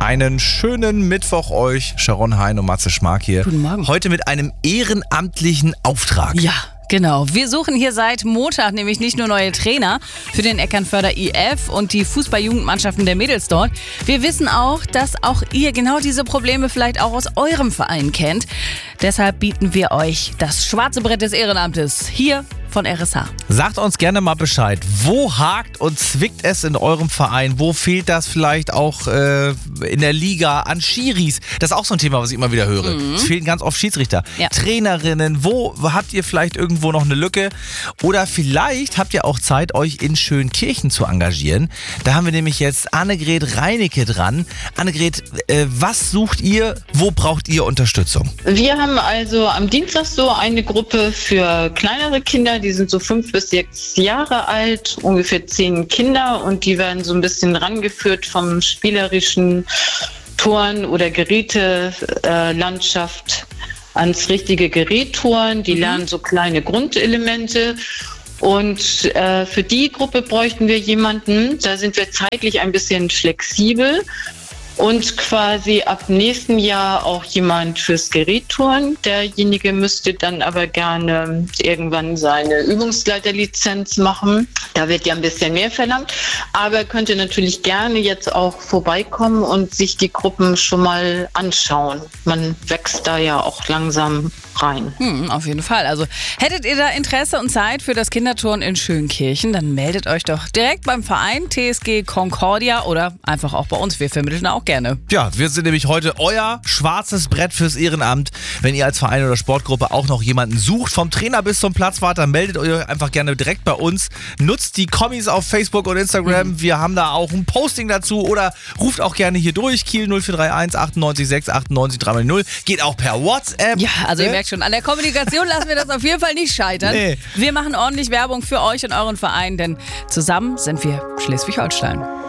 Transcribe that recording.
Einen schönen Mittwoch euch. Sharon Hein und Matze Schmark hier. Guten Morgen. Heute mit einem ehrenamtlichen Auftrag. Ja, genau. Wir suchen hier seit Montag nämlich nicht nur neue Trainer für den Eckernförder IF und die Fußball-Jugendmannschaften der Mädels dort. Wir wissen auch, dass auch ihr genau diese Probleme vielleicht auch aus eurem Verein kennt. Deshalb bieten wir euch das schwarze Brett des Ehrenamtes hier von RSH. Sagt uns gerne mal Bescheid. Wo hakt und zwickt es in eurem Verein? Wo fehlt das vielleicht auch in der Liga an Schiris? Das ist auch so ein Thema, was ich immer wieder höre. Es fehlen ganz oft Schiedsrichter. Ja. Trainerinnen, wo habt ihr vielleicht irgendwo noch eine Lücke? Oder vielleicht habt ihr auch Zeit, euch in Schönkirchen zu engagieren. Da haben wir nämlich jetzt Annegret Reinecke dran. Annegret, was sucht ihr? Wo braucht ihr Unterstützung? Wir haben also am Dienstag so eine Gruppe für kleinere Kinder, die sind so 5 bis 6 Jahre alt, ungefähr 10 Kinder und die werden so ein bisschen rangeführt vom spielerischen Turn- oder Gerätelandschaft ans richtige Gerätturnen. Die lernen so kleine Grundelemente. Und für die Gruppe bräuchten wir jemanden, da sind wir zeitlich ein bisschen flexibel. Und quasi ab nächsten Jahr auch jemand fürs Gerätturnen. Derjenige müsste dann aber gerne irgendwann seine Übungsleiterlizenz machen. Da wird ja ein bisschen mehr verlangt. Aber könnte natürlich gerne jetzt auch vorbeikommen und sich die Gruppen schon mal anschauen. Man wächst da ja auch langsam rein. Auf jeden Fall. Also hättet ihr da Interesse und Zeit für das Kinderturnen in Schönkirchen, dann meldet euch doch direkt beim Verein TSG Concordia oder einfach auch bei uns. Wir vermitteln auch gerne. Ja, wir sind nämlich heute euer schwarzes Brett fürs Ehrenamt. Wenn ihr als Verein oder Sportgruppe auch noch jemanden sucht, vom Trainer bis zum Platzwart, dann meldet euch einfach gerne direkt bei uns. Nutzt die Kommis auf Facebook und Instagram. Wir haben da auch ein Posting dazu oder ruft auch gerne hier durch. Kiel 0431 98 6 98 300. Geht auch per WhatsApp. Ja, also ihr merkt schon, an der Kommunikation lassen wir das auf jeden Fall nicht scheitern. Nee. Wir machen ordentlich Werbung für euch und euren Verein, denn zusammen sind wir Schleswig-Holstein.